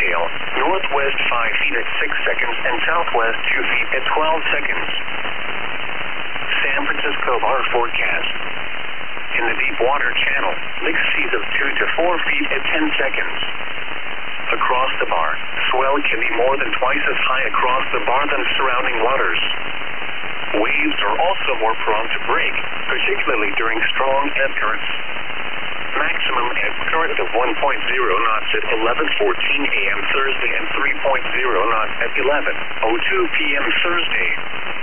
detail, northwest 5 feet at 6 seconds and southwest 2 feet at 12 seconds. San Francisco Bar forecast. In the deep water channel, mixed seas of 2 to 4 feet at 10 seconds. Across the bar, swell can be more than twice as high across the bar than surrounding waters. Waves are also more prone to break, particularly during strong ebb currents. Maximum ebb current of 1.0 knots at 11:14 a.m. Thursday and 3.0 knots at 11:02 p.m. Thursday.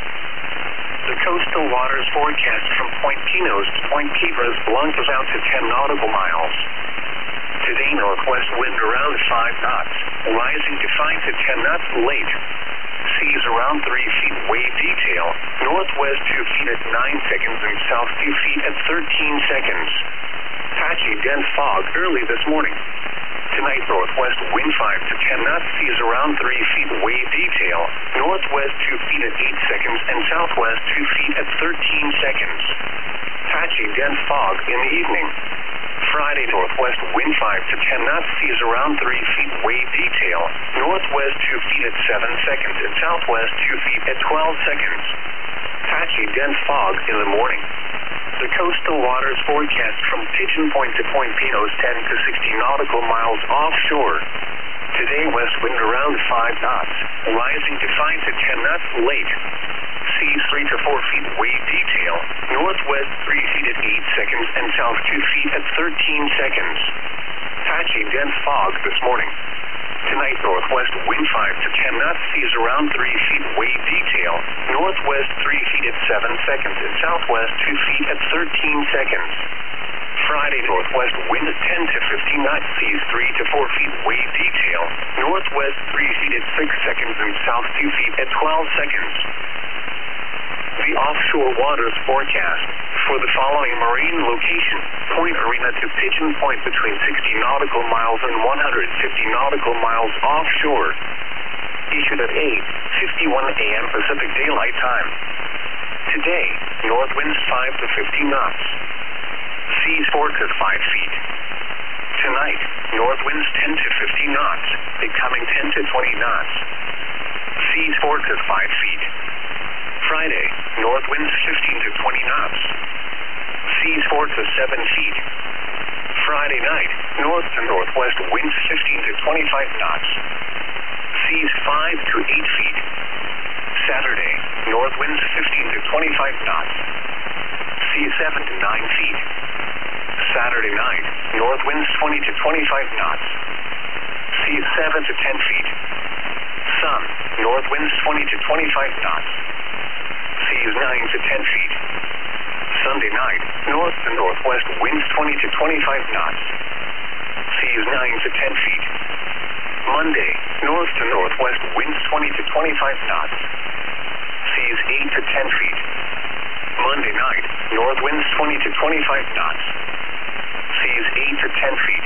The coastal waters forecast from Point Pinos to Point Piedras Blancas out to 10 nautical miles. Today northwest wind around 5 knots, rising to 5 to 10 knots late. Seas around 3 feet. Wave detail, northwest 2 feet at 9 seconds and south 2 feet at 13 seconds. Patchy dense fog early this morning. Tonight northwest wind 5 to 10 knots, seas around 3 feet. Wave detail, northwest 2 feet at 8 seconds and southwest 2 feet at 13 seconds. Patchy dense fog in the evening. Friday northwest wind 5 to 10 knots, seas around 3 feet. Wave detail, northwest 2 feet at 7 seconds and southwest 2 feet at 12 seconds. Patchy dense fog in the morning. The coastal waters forecast from Pigeon Point to Point Pinos 10 to 60 nautical miles offshore. Today west wind around 5 knots, rising to 5 to 10 knots late. Seas 3 to 4 feet. Wave detail, northwest 3 feet at 8 seconds and south 2 feet at 13 seconds. Patchy dense fog this morning. Tonight northwest wind 5 to 10 knots, seas around 3 feet. Wave detail, northwest 3 feet at 7 seconds and southwest 2 feet at 13 seconds. Friday northwest wind 10 to 15 knots, seas 3 to 4 feet. Wave detail, northwest 3 feet at 6 seconds and south 2 feet at 12 seconds. The offshore waters forecast for the following marine location: Point Arena to Pigeon Point between 60 nautical miles and 150 nautical miles offshore. Issued at 8:51 a.m. Pacific Daylight Time. Today, north winds 5 to 15 knots. Seas 4 to 5 feet. Tonight, north winds 10 to 15 knots, becoming 10 to 20 knots. Seas 4 to 5 feet. Friday, north winds 15 to 20 knots. Seas 4 to 7 feet. Friday night, north to northwest winds 15 to 25 knots. Seas 5 to 8 feet. Saturday, north winds 15 to 25 knots. Seas 7 to 9 feet. Saturday night, north winds 20 to 25 knots. Seas 7 to 10 feet. Sun, north winds 20 to 25 knots. Seas 9 to 10 feet. Sunday night, north to northwest winds 20 to 25 knots. Seas 9 to 10 feet. Monday, north to northwest winds 20 to 25 knots. Seas 8 to 10 feet. Monday night, north winds 20 to 25 knots. Seas 8 to 10 feet.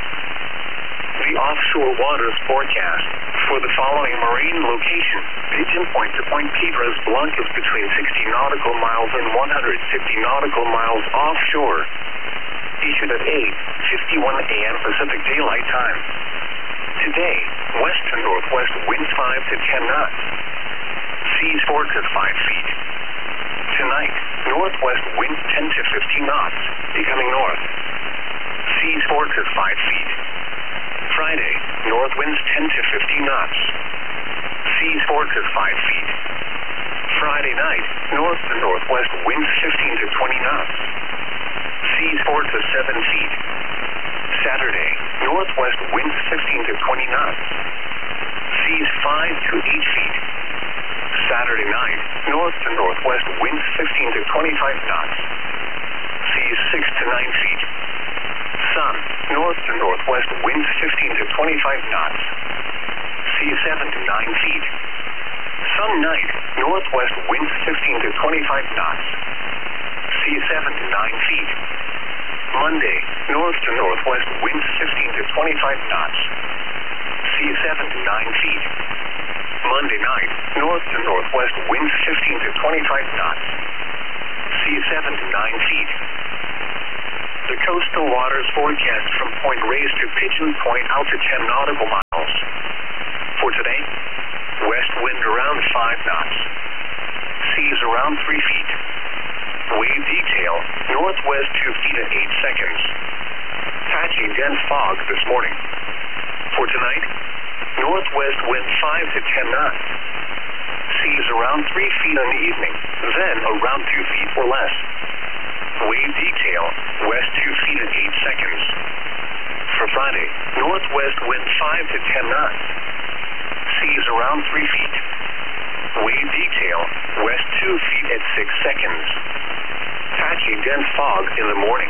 The offshore waters forecast for the following marine location: Pigeon Point to Point Piedras Blancas between 60 nautical miles and 150 nautical miles offshore. Issued at 8:51 a.m. Pacific Daylight Time. Today, west to northwest winds 5 to 10 knots. Seas 4 to 5 feet. Tonight, northwest winds 10 to 15 knots, becoming north. Seas 4 to 5 feet. Friday, north winds 10 to 15 knots. Seas 4 to 5 feet. Friday night, north to northwest winds 15 to 20 knots. Seas 4 to 7 feet. Saturday, northwest winds 15 to 20 knots. Seas 5 to 8 feet. Saturday night, north to northwest winds 15 to 25 knots. Seas 6 to 9 feet. Sun, north to northwest winds 15 to 25 knots. Seas 7 to 9 feet. Sun night, northwest winds 15 to 25 knots. Seas 7 to 9 feet. Monday, north to northwest winds 15 to 25 knots. Seas 7 to 9 feet. Monday night, north to northwest winds 15 to 25 knots. Seas 7 to 9 feet. The coastal waters forecast from Point Reyes to Pigeon Point out to 10 nautical miles. around 3 feet. Wave detail, northwest 2 feet at 8 seconds. Patchy dense fog this morning. For tonight, northwest wind 5 to 10 knots. Seas around 3 feet in the evening, then around 2 feet or less. Wave detail, west 2 feet at 8 seconds. For Friday, northwest wind 5 to 10 knots. Seas around 3 feet. Wave detail, west 2 feet at 6 seconds. Patchy dense fog in the morning.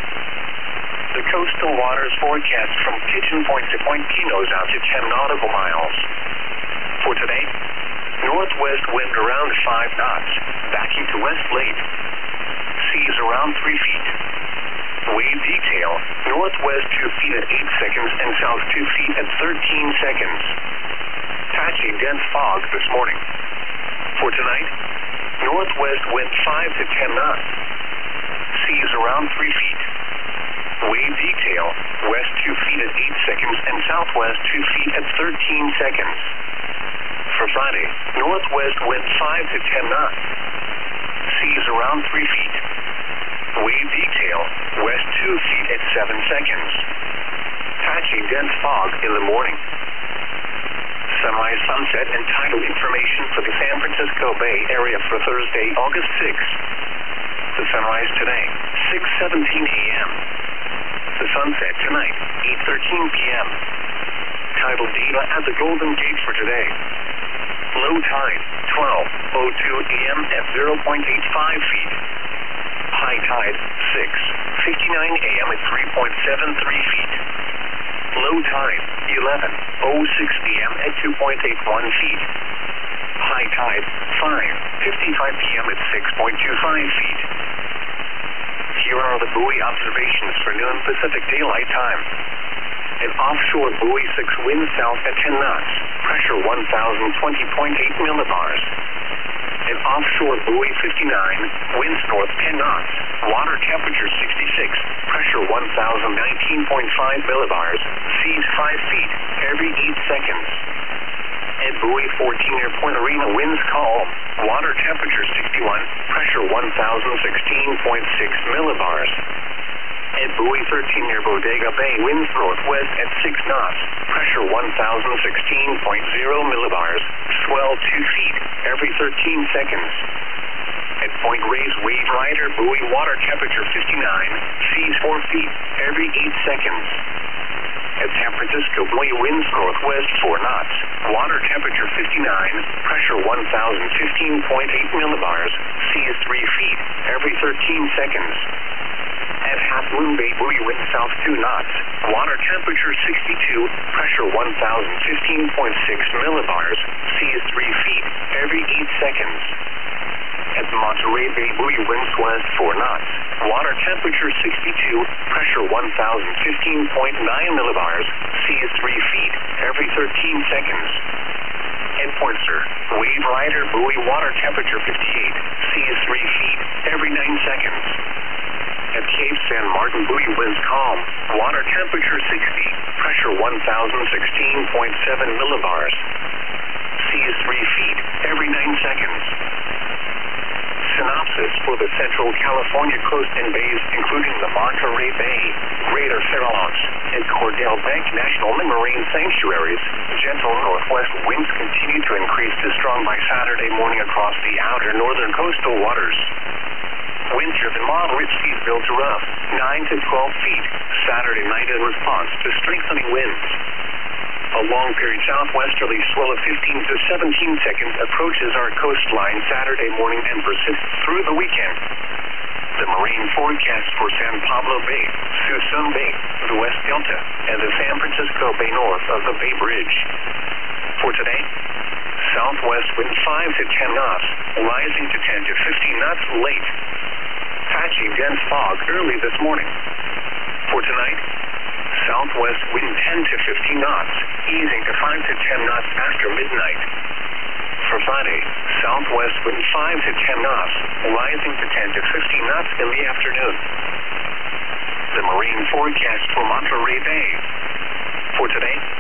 The coastal waters forecast from Pigeon Point to Point Pinos out to 10 nautical miles. For today, northwest wind around 5 knots, backing to west late. Seas around 3 feet. Wave detail, northwest 2 feet at 8 seconds and south 2 feet at 13 seconds. Patchy dense fog this morning. For tonight, northwest wind 5 to 10 knots. Seas around 3 feet. Wave detail, west 2 feet at 8 seconds and southwest 2 feet at 13 seconds. For Friday, northwest wind 5 to 10 knots. Seas around 3 feet. Wave detail, west 2 feet at 7 seconds. Patchy dense fog in the morning. Sunrise, sunset, and tidal information for the San Francisco Bay Area for Thursday, August 6th. The sunrise today, 6:17 a.m. The sunset tonight, 8:13 p.m. Tidal data at the Golden Gate for today. Low tide, 12:02 a.m. at 0.85 feet. High tide, 6:59 a.m. at 3.73 feet. Low tide, 11:06 p.m. at 2.81 feet. High tide, 5:55 p.m. at 6.25 feet. Here are the buoy observations for noon Pacific Daylight Time. An offshore buoy 6 wind south at 10 knots, pressure 1,020.8 millibars. An offshore buoy 59, winds north 10 knots, water temperature 66, pressure 1,019.5 millibars, seas 5 feet, every 8 seconds. At buoy 14 near Point Arena, winds calm, water temperature 61, pressure 1,016.6 millibars. At buoy 13 near Bodega Bay, winds northwest at 6 knots, pressure 1,016.0 millibars, swell 2 feet, every 13 seconds. At Point Reyes, wave rider, buoy water temperature 59, seas 4 feet, every 8 seconds. At San Francisco, buoy winds northwest 4 knots, water temperature 59, pressure 1,015.8 millibars, seas 3 feet, every 13 seconds. At Half Moon Bay, buoy wind south 2 knots, water temperature 62, pressure 1,015.6 millibars, seas 3 feet, every 8 seconds. At Monterey Bay, buoy winds west 4 knots, water temperature 62, pressure 1,015.9 millibars, seas 3 feet, every 13 seconds. At Point Sur, wave rider, buoy water temperature 58, seas 3 feet, every 9 seconds. At Cape San Martin, buoy winds calm, water temperature 60, pressure 1,016.7 millibars, seas 3 feet, every 9 seconds. Synopsis for the Central California coast and bays, including the Monterey Bay, Greater Farallones, and Cordell Bank National Marine Sanctuaries. Gentle northwest winds continue to increase to strong by Saturday morning across the outer northern coastal waters. Winds driven moderate, seas built to rough, 9 to 12 feet, Saturday night in response to strengthening winds. A long-period southwesterly swell of 15 to 17 seconds approaches our coastline Saturday morning and persists through the weekend. The marine forecast for San Pablo Bay, Suisun Bay, the West Delta, and the San Francisco Bay north of the Bay Bridge. For today, southwest wind 5 to 10 knots, rising to 10 to 15 knots late. Patchy dense fog early this morning. For tonight, southwest wind 10 to 15 knots, easing to 5 to 10 knots after midnight. For Friday, southwest wind 5 to 10 knots, rising to 10 to 15 knots in the afternoon. The marine forecast for Monterey Bay. For today,